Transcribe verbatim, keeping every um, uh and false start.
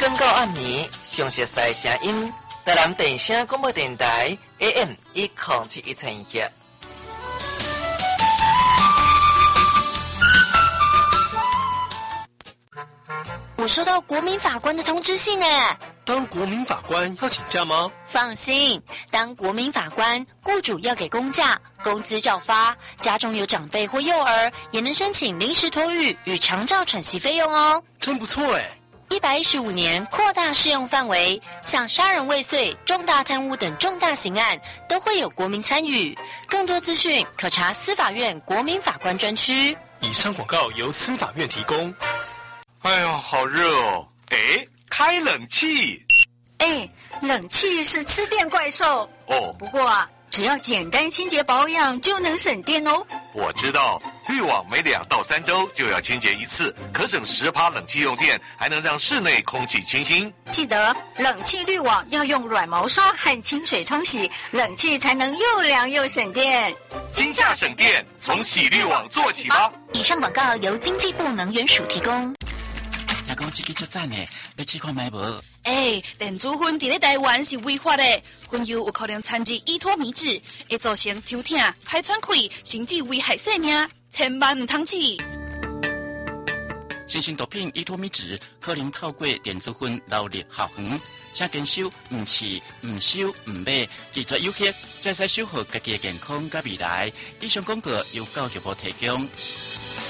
更到暗暝，详细赛声音，台南电声广播电台 A M 一零七一千赫。 我收到国民法官的通知信诶。 当国民法官要请假吗？ 放心，当国民法官，雇主要给公假，工资照发，家中有长辈或幼儿，也能申请临时托育与长照喘息费用哦。 真不错诶。 一百一十五年扩大适用范围，像杀人未遂、重大贪污等重大刑案都会有国民参与。更多资讯可查司法院国民法官专区。 以上广告由司法院提供。 哎呦，好热哦！哎，开冷气。 哎，冷气是吃电怪兽哦。 不过啊，只要简单清洁保养就能省电哦。 我知道，滤网每两到三周就要清洁一次，可省十趴冷气用电，还能让室内空气清新。 记得冷气滤网要用软毛刷和清水冲洗，冷气才能又凉又省电。 今夏省电，从洗滤网做起吧。 以上广告由经济部能源署提供。 听讲这个足赞的，要试看卖无？ 哎，电子烟伫咧台湾是违法的，烟油有可能掺入依托米脂，会造成抽痛、排喘气，甚至危害生命，千万唔通试。 新型毒品依托米脂可能透过电子烟流入校园，请坚守唔试、唔收、唔买，拒绝有害，才使守护家己的健康甲未来。以上广告由教育部提供。